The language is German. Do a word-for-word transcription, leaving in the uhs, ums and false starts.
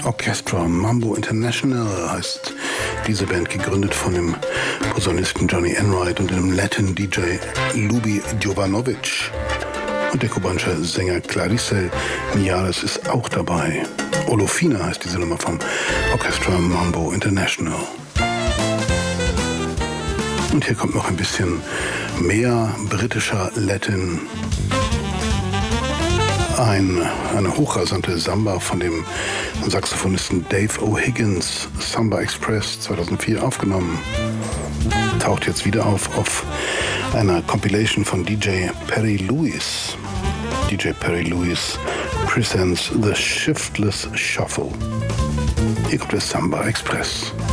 Orchestra Mambo International heißt diese Band, gegründet von dem Posaunisten Johnny Enright und dem Latin-D J Lubi Jovanovic. Und der kubanische Sänger Clarice Mijares ist auch dabei. Olofina heißt diese Nummer vom Orchestra Mambo International. Und hier kommt noch ein bisschen mehr britischer Latin. Ein, eine hochrasante Samba von dem Saxophonisten Dave O'Higgins, Samba Express zweitausendvier aufgenommen. Taucht jetzt wieder auf auf einer Compilation von D J Perry Lewis. D J Perry Lewis presents The Shiftless Shuffle. Hier kommt der Samba Express.